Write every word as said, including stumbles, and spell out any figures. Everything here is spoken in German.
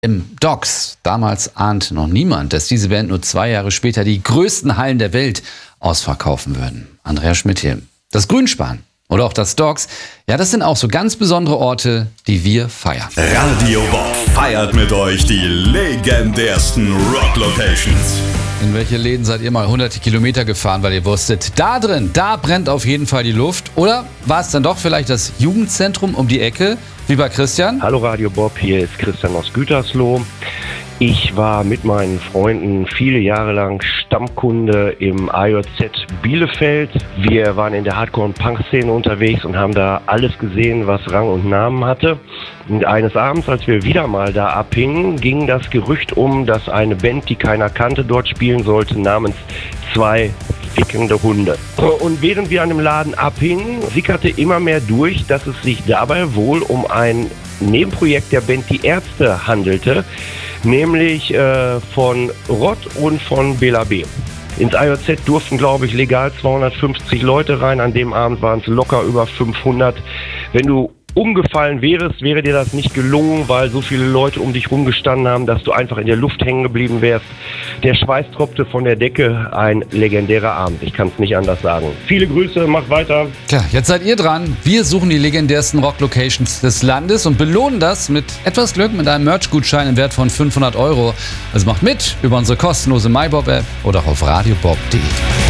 Im Docks, damals ahnte noch niemand, dass diese Band nur zwei Jahre später die größten Hallen der Welt ausverkaufen würden. Andreas Schmidt hier. Das Grünspan oder auch das Docks, ja, das sind auch so ganz besondere Orte, die wir feiern. Radio Bob feiert mit euch die legendärsten Rock-Locations. In welche Läden seid ihr mal hunderte Kilometer gefahren, weil ihr wusstet, da drin, da brennt auf jeden Fall die Luft? Oder war es dann doch vielleicht das Jugendzentrum um die Ecke, wie bei Christian? Hallo Radio Bob, hier ist Christian aus Gütersloh. Ich war mit meinen Freunden viele Jahre lang Stammkunde im A J Z Bielefeld. Wir waren in der Hardcore- und Punk-Szene unterwegs und haben da alles gesehen, was Rang und Namen hatte. Und eines Abends, als wir wieder mal da abhingen, ging das Gerücht um, dass eine Band, die keiner kannte, dort spielen sollte, namens Zwei fickende Hunde. Und während wir an dem Laden abhingen, sickerte immer mehr durch, dass es sich dabei wohl um ein Nebenprojekt der Band Die Ärzte handelte, nämlich äh, von Rott und von Bela B. Ins A J Z durften, glaube ich, legal zweihundertfünfzig Leute rein. An dem Abend waren es locker über fünfhundert. Wenn du umgefallen wärst, wäre dir das nicht gelungen, weil so viele Leute um dich rumgestanden haben, dass du einfach in der Luft hängen geblieben wärst. Der Schweiß tropfte von der Decke, ein legendärer Abend. Ich kann es nicht anders sagen. Viele Grüße, macht weiter. Tja, jetzt seid ihr dran. Wir suchen die legendärsten Rock-Locations des Landes und belohnen das mit etwas Glück mit einem Merch-Gutschein im Wert von fünfhundert Euro. Also macht mit über unsere kostenlose MyBob-App oder auch auf radiobob punkt de.